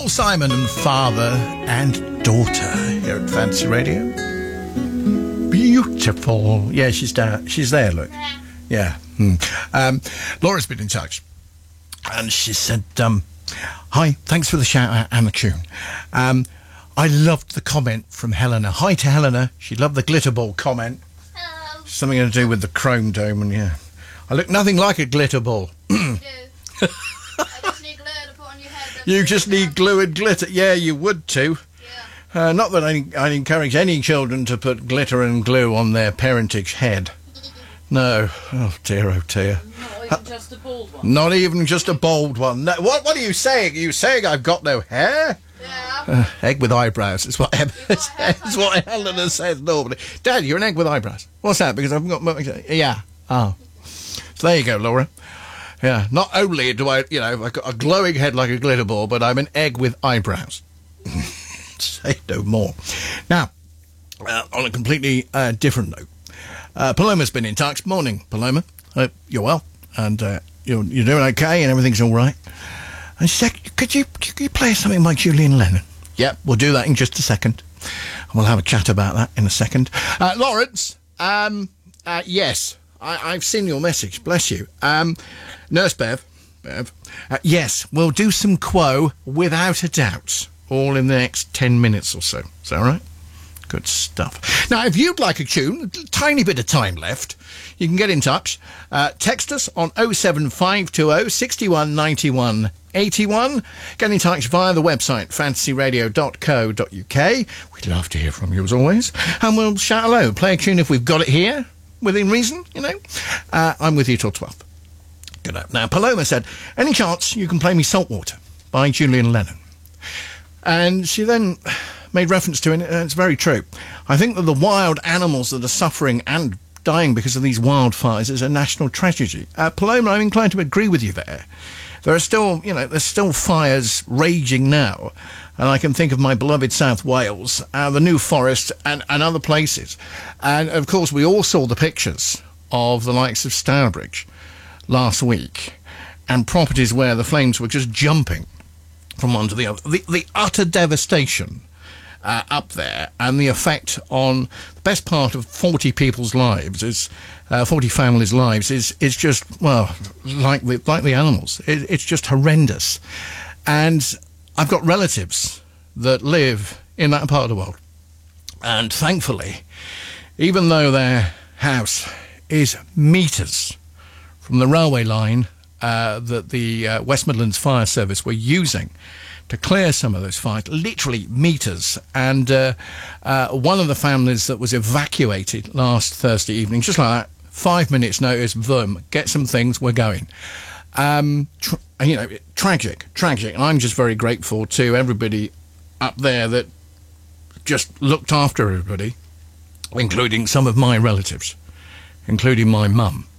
Paul Simon and Father and Daughter here at Fantasy Radio. Beautiful. Yeah, she's down. She's there, look. Yeah. Laura's been in touch. And she said, hi, thanks for the shout-out and the tune. I loved the comment from Helena. Hi to Helena. She loved the glitter ball comment. Hello. Something to do with the chrome dome. And yeah, I look nothing like a glitter ball. You do. I just need glue to put on your head. You just need glue and glitter. Yeah, you would too. Yeah. Not that I encourage any children to put glitter and glue on their parentage head. No. Oh, dear, oh, dear. Not even just a bald one. Not even just a bald one. No, what are you saying? Are you saying I've got no hair? Yeah. Egg with eyebrows is what is what Helena says normally. Dad, you're an egg with eyebrows. What's that? Because I've got... Yeah. Oh. So there you go, Laura. Yeah. Not only do I, I've got a glowing head like a glitter ball, but I'm an egg with eyebrows. Say no more. Now, on a completely different note, Paloma's been in touch. Morning, Paloma. Hope you're well and you're doing okay and everything's all right. And she said, could you play something by Julian Lennon? Yep, we'll do that in just a second. And we'll have a chat about that in a second. Lawrence, yes, I've seen your message. Bless you. Nurse Bev, yes, we'll do some Quo without a doubt. All in the next 10 minutes or so. Is that right? Good stuff. Now, if you'd like a tune, a tiny bit of time left, you can get in touch. Text us on 07520 61 91 81. Get in touch via the website, fantasyradio.co.uk. We'd love to hear from you, as always. And we'll shout hello, play a tune if we've got it here, within reason, I'm with you till 12. Good night. Now, Paloma said, any chance you can play me Saltwater by Julian Lennon? And she then made reference to it, and it's very true. I think that the wild animals that are suffering and dying because of these wildfires is a national tragedy. Paloma, I'm inclined to agree with you there. There are still, there's still fires raging now. And I can think of my beloved South Wales, the New Forest, and other places. And, of course, we all saw the pictures of the likes of Stourbridge last week, and properties where the flames were just jumping from one to the other. The utter devastation up there, and the effect on the best part of 40 people's lives, 40 families' lives, is just, well, like the animals. It's just horrendous. And I've got relatives that live in that part of the world. And thankfully, even though their house is metres from the railway line that the West Midlands Fire Service were using to clear some of those fires, literally metres. And one of the families that was evacuated last Thursday evening, just like that, 5 minutes notice, boom, get some things, we're going. Tragic. And I'm just very grateful to everybody up there that just looked after everybody, including some of my relatives, including my mum.